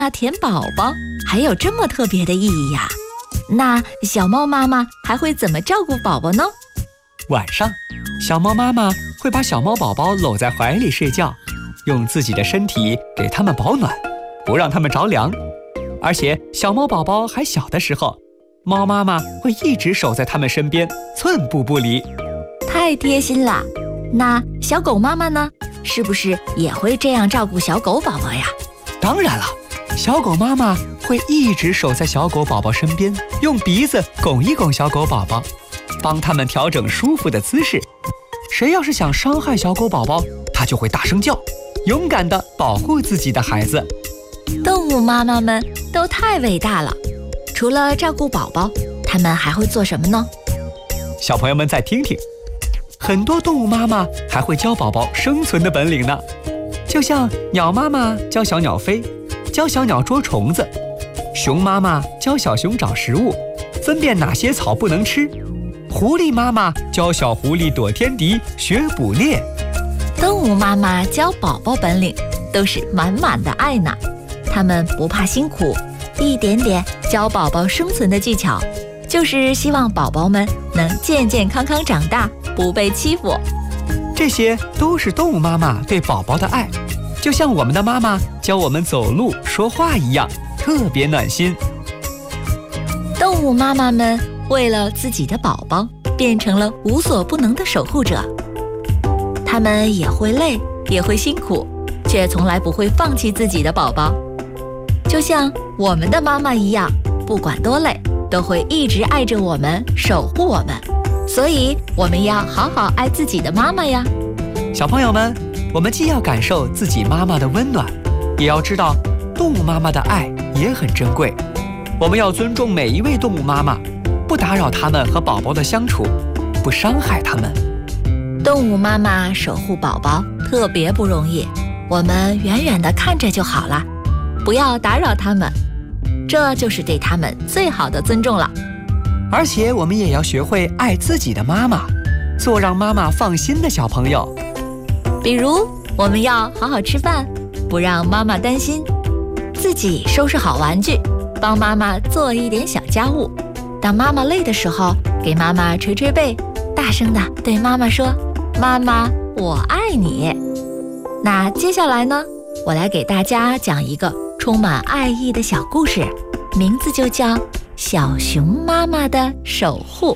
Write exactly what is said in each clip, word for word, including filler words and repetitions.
那舔宝宝还有这么特别的意义呀？那小猫妈妈还会怎么照顾宝宝呢？ 晚上，小猫妈妈会把小猫宝宝搂在怀里睡觉，用自己的身体给它们保暖，不让它们着凉。而且小猫宝宝还小的时候，猫妈妈会一直守在它们身边，寸步不离。 太贴心了。那小狗妈妈呢？是不是也会这样照顾小狗宝宝呀？ 当然了，小狗妈妈会一直守在小狗宝宝身边，用鼻子拱一拱小狗宝宝，帮它们调整舒服的姿势。谁要是想伤害小狗宝宝，它就会大声叫，勇敢地保护自己的孩子。 动物妈妈们都太伟大了。除了照顾宝宝，它们还会做什么呢？ 小朋友们再听听，很多动物妈妈还会教宝宝生存的本领呢。就像鸟妈妈教小鸟飞，教小鸟捉虫子；熊妈妈教小熊找食物，分辨哪些草不能吃；狐狸妈妈教小狐狸躲天敌，学捕猎。 动物妈妈教宝宝本领，都是满满的爱呢。他们不怕辛苦，一点点教宝宝生存的技巧，就是希望宝宝们能健健康康长大，不被欺负。 这些都是动物妈妈对宝宝的爱，就像我们的妈妈教我们走路说话一样，特别暖心。 动物妈妈们为了自己的宝宝，变成了无所不能的守护者。他们也会累，也会辛苦，却从来不会放弃自己的宝宝。就像我们的妈妈一样，不管多累，都会一直爱着我们，守护我们。所以我们要好好爱自己的妈妈呀。 小朋友们，我们既要感受自己妈妈的温暖，也要知道动物妈妈的爱也很珍贵。我们要尊重每一位动物妈妈，不打扰她们和宝宝的相处，不伤害她们。 动物妈妈守护宝宝特别不容易，我们远远地看着就好了，不要打扰他们，这就是对他们最好的尊重了。 而且我们也要学会爱自己的妈妈，做让妈妈放心的小朋友。 比如我们要好好吃饭，不让妈妈担心，自己收拾好玩具，帮妈妈做一点小家务。当妈妈累的时候，给妈妈捶捶背，大声地对妈妈说：妈妈，我爱你。那接下来呢，我来给大家讲一个充满爱意的小故事，名字就叫小熊妈妈的守护。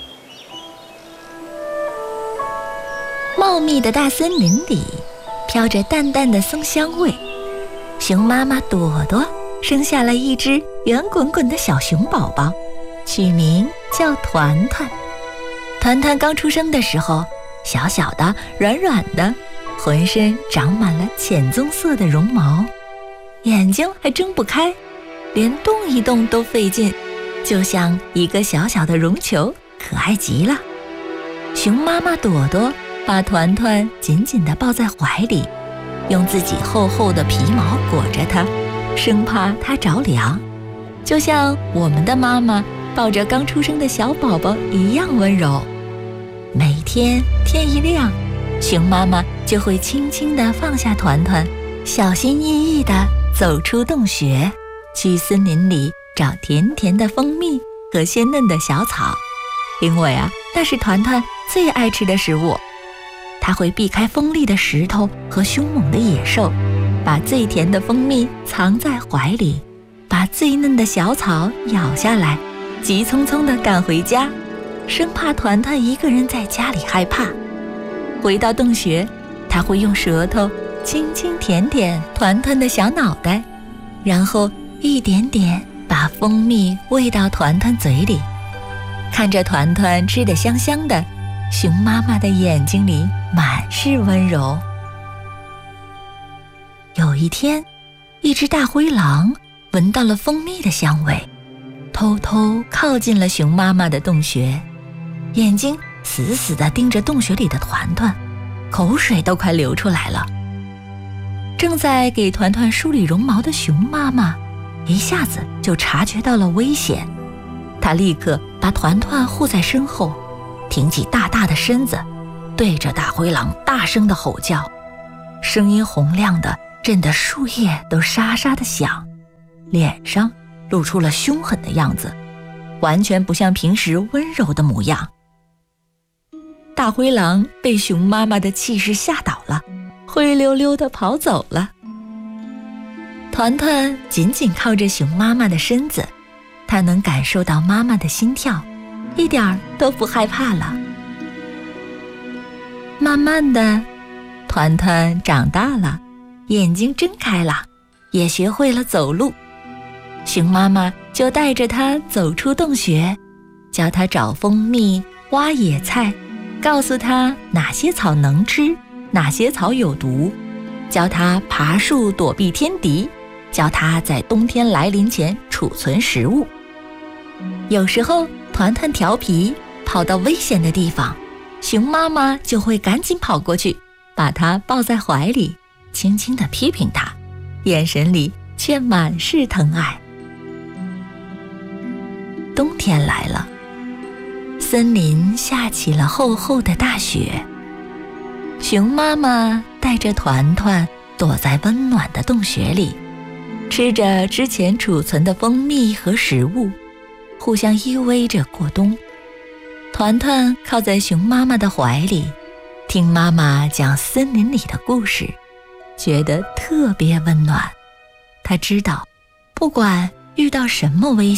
茂密的大森林里飘着淡淡的松香味，熊妈妈朵朵生下了一只圆滚滚的小熊宝宝，取名叫团团。团团刚出生的时候，小小的软软的，浑身长满了浅棕色的绒毛，眼睛还睁不开，连动一动都费劲，就像一个小小的绒球，可爱极了。熊妈妈朵朵把团团紧紧地抱在怀里，用自己厚厚的皮毛裹着它，生怕它着凉，就像我们的妈妈抱着刚出生的小宝宝一样温柔。每天天一亮，熊妈妈就会轻轻地放下团团，小心翼翼地走出洞穴，去森林里找甜甜的蜂蜜和鲜嫩的小草，因为啊，那是团团最爱吃的食物。它会避开锋利的石头和凶猛的野兽，把最甜的蜂蜜藏在怀里，把最嫩的小草咬下来，急匆匆地赶回家，生怕团团一个人在家里害怕。回到洞穴，它会用舌头轻轻舔舔团团的小脑袋，然后一点点把蜂蜜喂到团团嘴里。看着团团吃得香香的，熊妈妈的眼睛里满是温柔。有一天，一只大灰狼闻到了蜂蜜的香味，偷偷靠近了熊妈妈的洞穴，眼睛死死地盯着洞穴里的团团，口水都快流出来了。正在给团团梳理绒毛的熊妈妈一下子就察觉到了危险，她立刻把团团护在身后，挺起大大的身子，对着大灰狼大声地吼叫，声音洪亮的震得树叶都沙沙地响， 脸上露出了凶狠的样子，完全不像平时温柔的模样。大灰狼被熊妈妈的气势吓倒了，灰溜溜地跑走了。团团紧紧靠着熊妈妈的身子，他能感受到妈妈的心跳，一点儿都不害怕了。慢慢的，团团长大了，眼睛睁开了，也学会了走路。熊妈妈就带着他走出洞穴，教他找蜂蜜、挖野菜，告诉他哪些草能吃，哪些草有毒，教他爬树躲避天敌，教他在冬天来临前储存食物。有时候团团调皮，跑到危险的地方，熊妈妈就会赶紧跑过去，把他抱在怀里，轻轻地批评他，眼神里却满是疼爱。冬天来了，森林下起了厚厚的大雪。熊妈妈带着团团躲在温暖的洞穴里，吃着之前储存的蜂蜜和食物，互相依偎着过冬。团团靠在熊妈妈的怀里，听妈妈讲森林里的故事，觉得特别温暖。他知道，不管遇到什么危险，